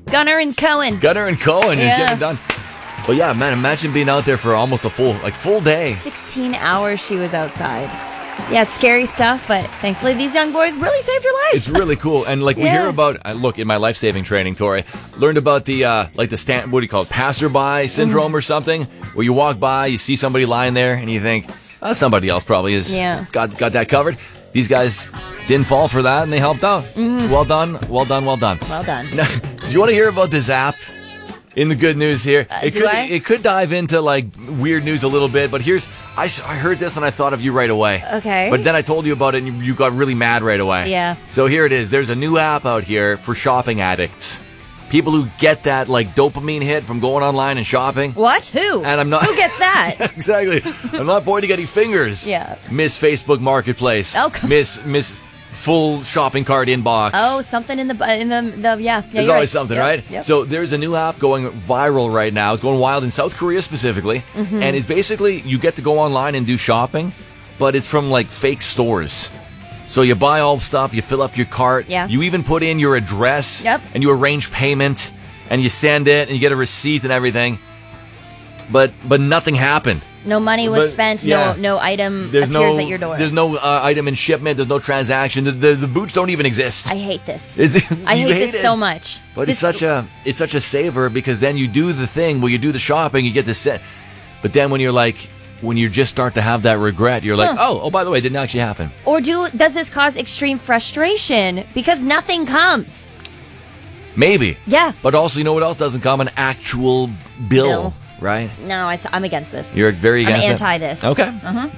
Gunnar and Cohen. Gunnar and Cohen is getting it done. But yeah, man, imagine being out there for almost a full day. 16 hours she was outside. Yeah, it's scary stuff, but thankfully these young boys really saved her life. It's really cool. And like we hear about, look, in my life-saving training, Tori, learned about the, what do you call it, passerby syndrome or something, where you walk by, you see somebody lying there, and you think, somebody else probably has got that covered. These guys didn't fall for that, and they helped out. Well done. Well done. Now, do you want to hear about this app? In the good news here, it could dive into like weird news a little bit, but I heard this and I thought of you right away. Okay. But then I told you about it and you got really mad right away. Yeah. So here it is. There's a new app out here for shopping addicts. People who get that like dopamine hit from going online and shopping. What? Who? And I'm not. Who gets that? Exactly. I'm not pointing any fingers. Yeah. Miss Facebook Marketplace. Oh, Miss full shopping cart inbox. Oh, something in the There's always something, right? Yep. So there's a new app going viral right now. It's going wild in South Korea specifically. And it's basically, you get to go online and do shopping, but it's from like fake stores. So you buy all the stuff, you fill up your cart. Yeah. You even put in your address. Yep. And you arrange payment and you send it and you get a receipt and everything. But nothing happened. No money was spent. Yeah. No item appears at your door. There's no item in shipment. There's no transaction. The boots don't even exist. I hate this. I hate this so much. But it's such a saver because then you do the thing where you do the shopping, you get the set. But then when you just start to have that regret, you're like, oh, by the way, it didn't actually happen. Or does this cause extreme frustration because nothing comes? Maybe. Yeah. But also, you know what else doesn't come? An actual bill. Right? No, I'm against this. You're very against I'm anti this. Okay.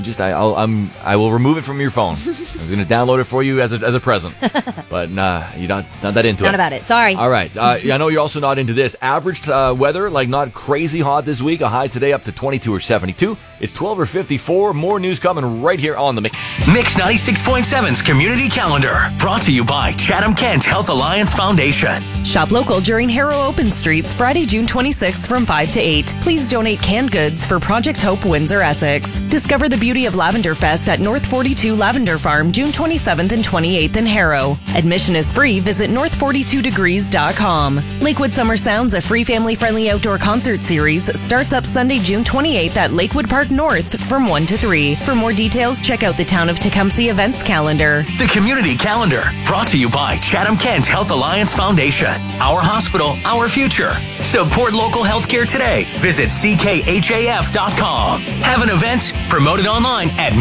I will remove it from your phone. I'm going to download it for you as a present. But you're not that into it. Not about it. Sorry. All right. I know you're also not into this. Average weather, like not crazy hot this week. A high today up to 22 or 72. It's 12 or 54. More news coming right here on The Mix. Mix 96.7's Community Calendar. Brought to you by Chatham-Kent Health Alliance Foundation. Shop local during Harrow Open Streets, Friday, June 26th from 5 to 8. Please donate canned goods for Project Hope Windsor, Essex. Discover the beauty of Lavender Fest at North 42 Lavender Farm, June 27th and 28th in Harrow. Admission is free. Visit north42degrees.com. Lakewood Summer Sounds, a free family-friendly outdoor concert series, starts up Sunday, June 28th at Lakewood Park North from 1 to 3. For more details, check out the Town of Tecumseh events calendar. The Community Calendar. Brought to you by Chatham-Kent Health Alliance Foundation. Our hospital, our future. Support local healthcare today. Visit ckhaf.com. Have an event? Promote it online at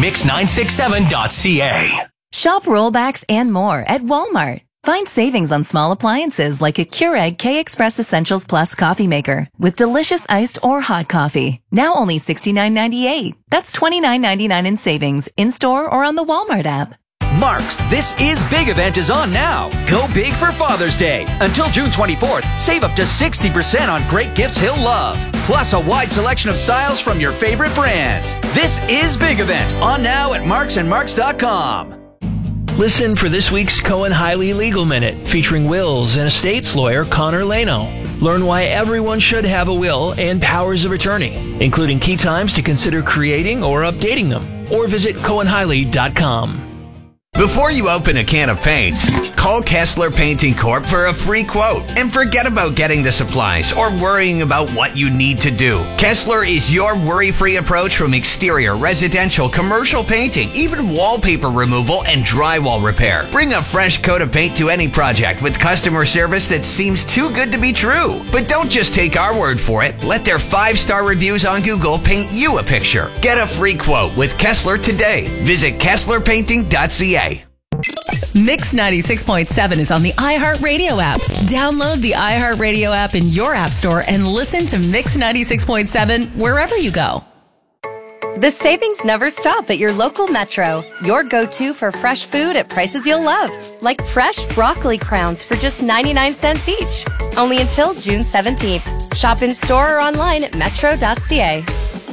mix967.ca. Shop rollbacks and more at Walmart. Find savings on small appliances like a Keurig K-Express Essentials Plus coffee maker with delicious iced or hot coffee. Now only $69.98. That's $29.99 in savings in-store or on the Walmart app. Mark's This Is Big event is on now. Go big for Father's Day. Until June 24th, save up to 60% on great gifts he'll love. Plus a wide selection of styles from your favorite brands. This Is Big event on now at marksandmarks.com. Listen for this week's Cohen Hiley Legal Minute, featuring wills and estates lawyer Connor Leno. Learn why everyone should have a will and powers of attorney, including key times to consider creating or updating them. Or visit CohenHiley.com. Before you open a can of paints, call Kessler Painting Corp for a free quote and forget about getting the supplies or worrying about what you need to do. Kessler is your worry-free approach from exterior, residential, commercial painting, even wallpaper removal and drywall repair. Bring a fresh coat of paint to any project with customer service that seems too good to be true. But don't just take our word for it. Let their 5-star reviews on Google paint you a picture. Get a free quote with Kessler today. Visit KesslerPainting.ca. Mix 96.7 is on the iHeartRadio app. Download the iHeartRadio app in your app store and listen to Mix 96.7 wherever you go. The savings never stop at your local Metro. Your go-to for fresh food at prices you'll love. Like fresh broccoli crowns for just 99 cents each. Only until June 17th. Shop in store or online at metro.ca.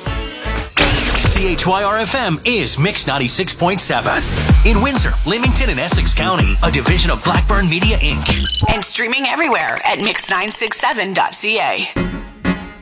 CHYR-FM is Mix 96.7. In Windsor, Leamington, and Essex County, a division of Blackburn Media, Inc. And streaming everywhere at mix967.ca.